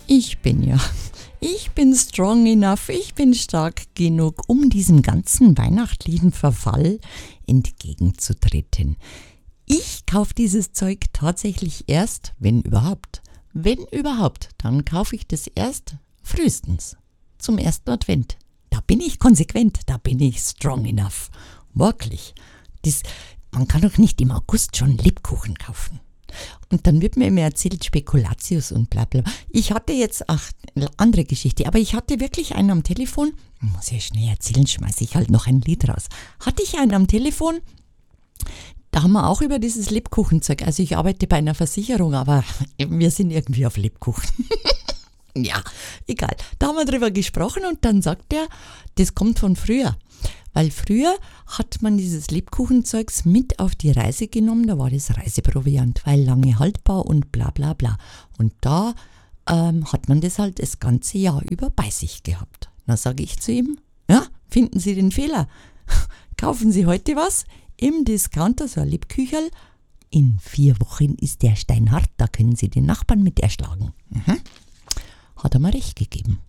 Ich bin strong enough, ich bin stark genug, um diesem ganzen weihnachtlichen Verfall entgegenzutreten. Ich kaufe dieses Zeug tatsächlich erst, wenn überhaupt. Wenn überhaupt, dann kaufe ich das erst frühestens zum ersten Advent. Da bin ich konsequent, da bin ich strong enough. Wirklich. Man kann doch nicht im August schon Lebkuchen kaufen. Und dann wird mir immer erzählt, Spekulatius und bla bla. Ich hatte jetzt, eine andere Geschichte, aber ich hatte wirklich einen am Telefon, muss ich schnell erzählen, schmeiße ich halt noch ein Lied raus. Hatte ich einen am Telefon, da haben wir auch über dieses Lebkuchenzeug, also ich arbeite bei einer Versicherung, aber wir sind irgendwie auf Lebkuchen. Ja, egal. Da haben wir drüber gesprochen und dann sagt er, das kommt von früher. Weil früher hat man dieses Lebkuchenzeugs mit auf die Reise genommen, da war das Reiseproviant, weil lange haltbar und bla bla bla. Und da hat man das halt das ganze Jahr über bei sich gehabt. Dann sage ich zu ihm, ja, finden Sie den Fehler? Kaufen Sie heute was im Discounter, so ein Lebkücherl. In 4 Wochen ist der Stein hart, da können Sie den Nachbarn mit erschlagen. Hat er mir recht gegeben.